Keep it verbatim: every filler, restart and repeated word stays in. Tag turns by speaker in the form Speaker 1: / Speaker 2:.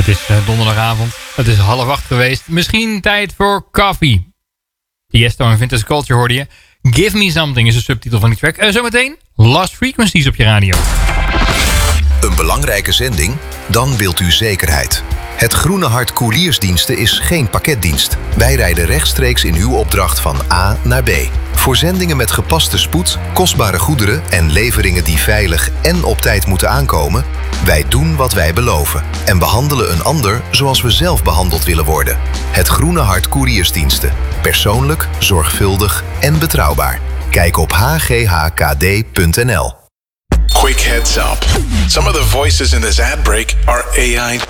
Speaker 1: Het is uh, donderdagavond. Het is half acht geweest. Misschien tijd voor koffie. Tiesto en Vintage Culture hoorde je. Give Me Something is de subtitel van die track. Uh, zometeen Lost Frequencies op je radio.
Speaker 2: Een belangrijke zending? Dan wilt u zekerheid. Het Groene Hart Koeriersdiensten is geen pakketdienst. Wij rijden rechtstreeks in uw opdracht van A naar B. Voor zendingen met gepaste spoed, kostbare goederen en leveringen die veilig en op tijd moeten aankomen, wij doen wat wij beloven en behandelen een ander zoals we zelf behandeld willen worden. Het Groene Hart Koeriersdiensten. Persoonlijk, zorgvuldig en betrouwbaar. Kijk op h g h k d punt n l.
Speaker 3: Quick heads up. Some of the voices in this ad break are A I